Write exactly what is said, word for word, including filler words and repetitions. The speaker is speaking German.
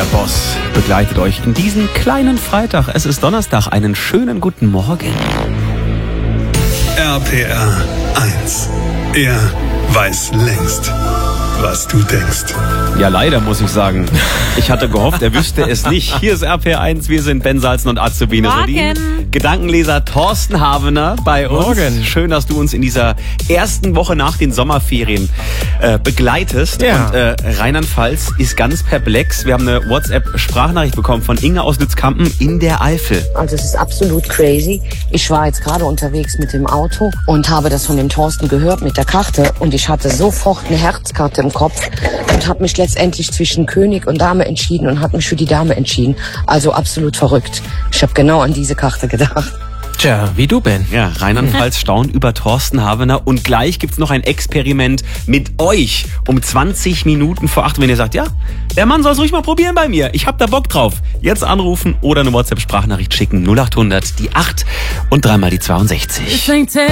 Boss begleitet euch in diesen kleinen Freitag. Es ist Donnerstag. Einen schönen guten Morgen. R P R eins. Er weiß längst, was du denkst. Ja, leider muss ich sagen. Ich hatte gehofft, er wüsste es nicht. Hier ist R P R eins, wir sind Ben Salzen und Azubine Sodin. Gedankenleser Thorsten Havener bei uns. Morgen. Schön, dass du uns in dieser ersten Woche nach den Sommerferien äh, begleitest. Ja. Und äh, Rheinland-Pfalz ist ganz perplex. Wir haben eine WhatsApp-Sprachnachricht bekommen von Inge aus Lützkampen in der Eifel. Also es ist absolut crazy. Ich war jetzt gerade unterwegs mit dem Auto und habe das von dem Thorsten gehört mit der Karte und ich hatte sofort eine Herzkarte im Kopf und habe mich letztendlich zwischen König und Dame entschieden und habe mich für die Dame entschieden. Also absolut verrückt. Ich habe genau an diese Karte gedacht. Tja, wie du, Ben. Ja, Rheinland-Pfalz staunt über Thorsten Havener und gleich gibt's noch ein Experiment mit euch um zwanzig Minuten vor acht, wenn ihr sagt, ja, der Mann soll's ruhig mal probieren bei mir. Ich hab da Bock drauf. Jetzt anrufen oder eine WhatsApp-Sprachnachricht schicken. null acht hundert, die acht und dreimal die zweiundsechzig.